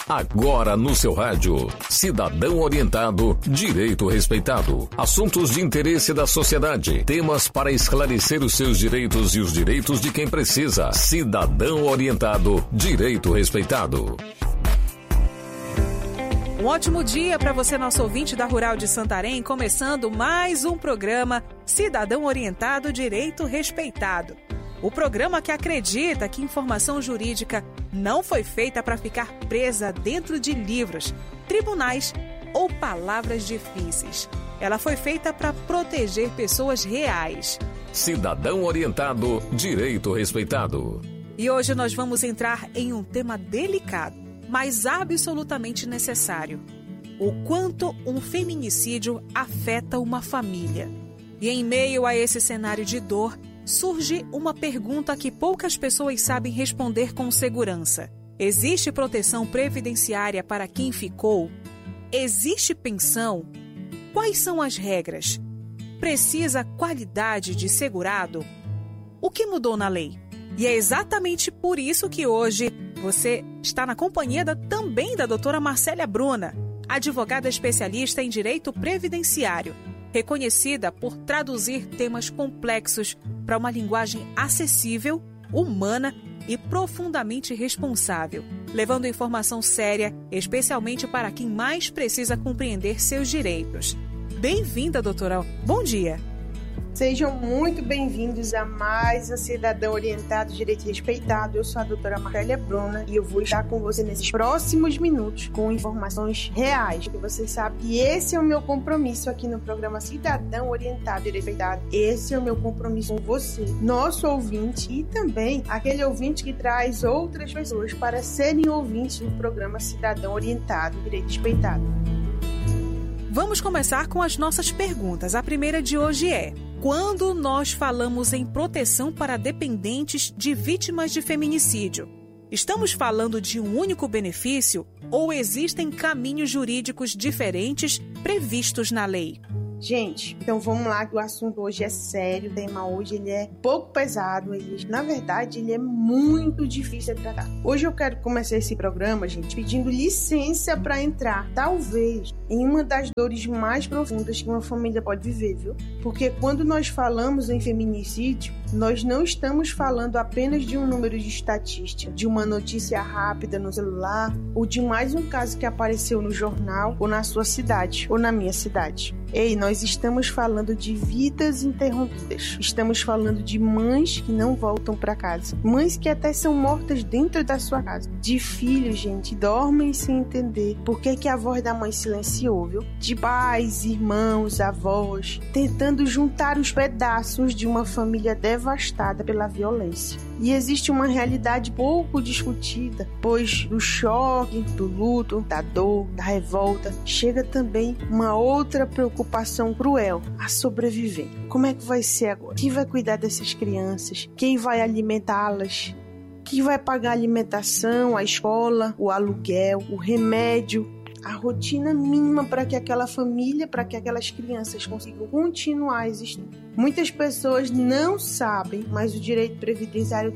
Agora no seu rádio. Cidadão orientado, direito respeitado. Assuntos de interesse da sociedade. Temas para esclarecer os seus direitos e os direitos de quem precisa. Cidadão orientado, direito respeitado. Um ótimo dia para você, nosso ouvinte da Rural de Santarém, começando mais um programa Cidadão Orientado, Direito Respeitado. O programa que acredita que informação jurídica não foi feita para ficar presa dentro de livros, tribunais ou palavras difíceis. Ela foi feita para proteger pessoas reais. Cidadão Orientado, Direito Respeitado. E hoje nós vamos entrar em um tema delicado, mas absolutamente necessário. O quanto um feminicídio afeta uma família. E em meio a esse cenário de dor, surge uma pergunta que poucas pessoas sabem responder com segurança. Existe proteção previdenciária para quem ficou? Existe pensão? Quais são as regras? Precisa qualidade de segurado? O que mudou na lei? E é exatamente por isso que hoje você está na companhia também da doutora Marcélia Bruna, advogada especialista em direito previdenciário, reconhecida por traduzir temas complexos para uma linguagem acessível, humana e profundamente responsável, levando informação séria, especialmente para quem mais precisa compreender seus direitos. Bem-vinda, doutora. Bom dia. Sejam muito bem-vindos a mais um Cidadão Orientado, Direito Respeitado. Eu sou a doutora Marcélia Bruna e eu vou estar com você nesses próximos minutos com informações reais, porque você sabe que esse é o meu compromisso aqui no programa Cidadão Orientado, Direito Respeitado. Esse é o meu compromisso com você, nosso ouvinte, e também aquele ouvinte que traz outras pessoas para serem ouvintes do programa Cidadão Orientado, Direito Respeitado. Vamos começar com as nossas perguntas. A primeira de hoje é: quando nós falamos em proteção para dependentes de vítimas de feminicídio, estamos falando de um único benefício ou existem caminhos jurídicos diferentes previstos na lei? Gente, então vamos lá, que o assunto hoje é sério, o tema hoje ele é um pouco pesado, na verdade ele é muito difícil de tratar. Hoje eu quero começar esse programa, gente, pedindo licença para entrar, talvez, em uma das dores mais profundas que uma família pode viver, viu? Porque quando nós falamos em feminicídio, nós não estamos falando apenas de um número de estatística, de uma notícia rápida no celular, ou de mais um caso que apareceu no jornal, ou na sua cidade, ou na minha cidade. Ei, nós estamos falando de vidas interrompidas. Estamos falando de mães que não voltam para casa. Mães que até são mortas dentro da sua casa. De filhos, gente, dormem sem entender por que a voz da mãe silenciou, viu? De pais, irmãos, avós, tentando juntar os pedaços de uma família devastada pela violência. E existe uma realidade pouco discutida, pois do choque, do luto, da dor, da revolta, chega também uma outra preocupação cruel, a sobreviver. Como é que vai ser agora? Quem vai cuidar dessas crianças? Quem vai alimentá-las? Quem vai pagar a alimentação, a escola, o aluguel, o remédio? A rotina mínima para que aquela família, para que aquelas crianças consigam continuar existindo. Muitas pessoas não sabem, mas o direito previdenciário